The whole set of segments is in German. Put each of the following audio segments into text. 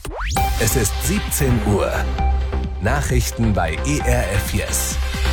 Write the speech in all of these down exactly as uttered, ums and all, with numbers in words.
Es ist siebzehn Uhr. Nachrichten bei E R F Yes.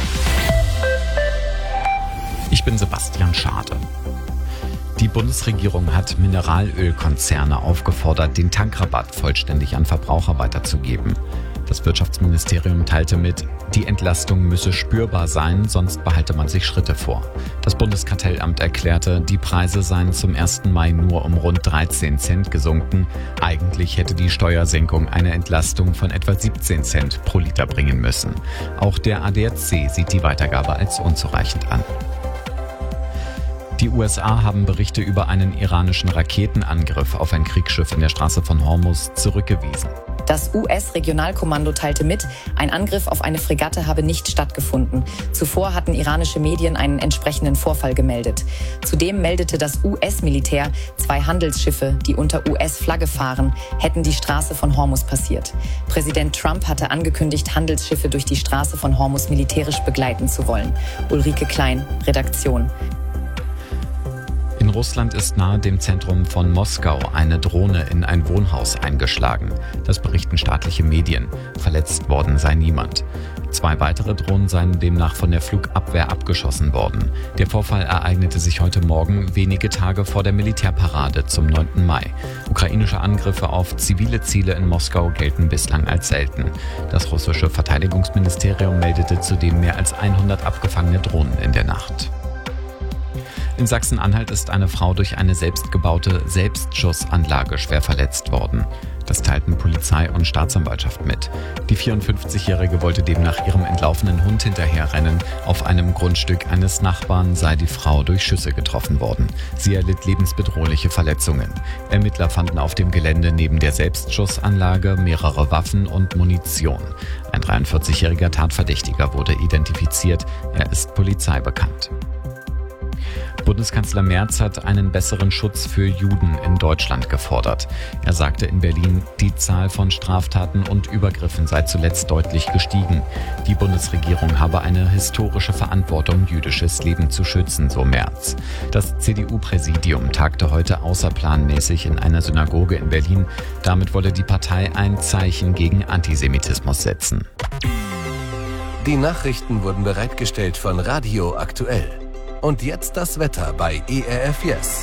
Ich bin Sebastian Schade. Die Bundesregierung hat Mineralölkonzerne aufgefordert, den Tankrabatt vollständig an Verbraucher weiterzugeben. Das Wirtschaftsministerium teilte mit, die Entlastung müsse spürbar sein, sonst behalte man sich Schritte vor. Das Bundeskartellamt erklärte, die Preise seien zum ersten Mai nur um rund dreizehn Cent gesunken. Eigentlich hätte die Steuersenkung eine Entlastung von etwa siebzehn Cent pro Liter bringen müssen. Auch der A D A C sieht die Weitergabe als unzureichend an. Die U S A haben Berichte über einen iranischen Raketenangriff auf ein Kriegsschiff in der Straße von Hormuz zurückgewiesen. Das U S-Regionalkommando teilte mit, ein Angriff auf eine Fregatte habe nicht stattgefunden. Zuvor hatten iranische Medien einen entsprechenden Vorfall gemeldet. Zudem meldete das U S-Militär, zwei Handelsschiffe, die unter U S-Flagge fahren, hätten die Straße von Hormuz passiert. Präsident Trump hatte angekündigt, Handelsschiffe durch die Straße von Hormuz militärisch begleiten zu wollen. Ulrike Klein, Redaktion. In Russland ist nahe dem Zentrum von Moskau eine Drohne in ein Wohnhaus eingeschlagen. Das berichten staatliche Medien. Verletzt worden sei niemand. Zwei weitere Drohnen seien demnach von der Flugabwehr abgeschossen worden. Der Vorfall ereignete sich heute Morgen, wenige Tage vor der Militärparade zum neunten Mai. Ukrainische Angriffe auf zivile Ziele in Moskau gelten bislang als selten. Das russische Verteidigungsministerium meldete zudem mehr als hundert abgefangene Drohnen in der Nacht. In Sachsen-Anhalt ist eine Frau durch eine selbstgebaute Selbstschussanlage schwer verletzt worden. Das teilten Polizei und Staatsanwaltschaft mit. Die vierundfünfzigjährige wollte demnach ihrem entlaufenen Hund hinterherrennen. Auf einem Grundstück eines Nachbarn sei die Frau durch Schüsse getroffen worden. Sie erlitt lebensbedrohliche Verletzungen. Ermittler fanden auf dem Gelände neben der Selbstschussanlage mehrere Waffen und Munition. Ein dreiundvierzigjähriger Tatverdächtiger wurde identifiziert. Er ist Polizei bekannt. Bundeskanzler Merz hat einen besseren Schutz für Juden in Deutschland gefordert. Er sagte in Berlin, die Zahl von Straftaten und Übergriffen sei zuletzt deutlich gestiegen. Die Bundesregierung habe eine historische Verantwortung, jüdisches Leben zu schützen, so Merz. Das C D U-Präsidium tagte heute außerplanmäßig in einer Synagoge in Berlin. Damit wolle die Partei ein Zeichen gegen Antisemitismus setzen. Die Nachrichten wurden bereitgestellt von Radio Aktuell. Und jetzt das Wetter bei E R F Yes.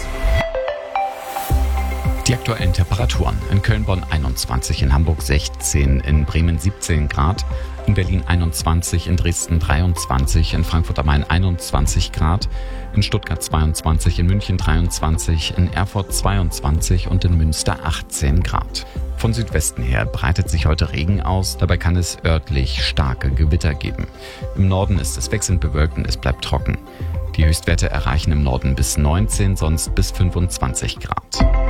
Die aktuellen Temperaturen: in Köln-Bonn einundzwanzig, in Hamburg sechzehn, in Bremen siebzehn Grad, in Berlin einundzwanzig, in Dresden dreiundzwanzig, in Frankfurt am Main einundzwanzig Grad, in Stuttgart zweiundzwanzig, in München dreiundzwanzig, in Erfurt zweiundzwanzig und in Münster achtzehn Grad. Von Südwesten her breitet sich heute Regen aus, dabei kann es örtlich starke Gewitter geben. Im Norden ist es wechselnd bewölkt und es bleibt trocken. Die Höchstwerte erreichen im Norden bis neunzehn, sonst bis fünfundzwanzig Grad.